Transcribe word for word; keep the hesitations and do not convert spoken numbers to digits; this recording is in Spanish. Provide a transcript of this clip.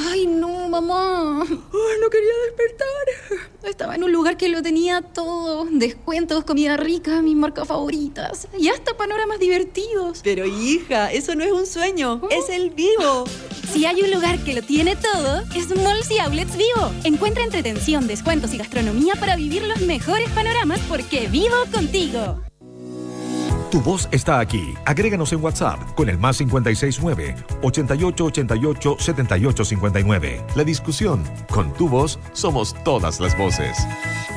Ay, no, mamá. Ay, no quería despertar. Estaba en un lugar que lo tenía todo. Descuentos, comida rica, mis marcas favoritas. Y hasta panoramas divertidos. Pero hija, eso no es un sueño, ¿Oh? Es el Vivo. Si hay un lugar que lo tiene todo, es Malls y Outlets Vivo. Encuentra entretención, descuentos y gastronomía para vivir los mejores panoramas porque vivo contigo. Tu voz está aquí. Agréganos en WhatsApp con el más cinco seis nueve, ochenta y ocho ochenta y ocho, setenta y ocho cincuenta y nueve. La discusión, con tu voz, somos todas las voces.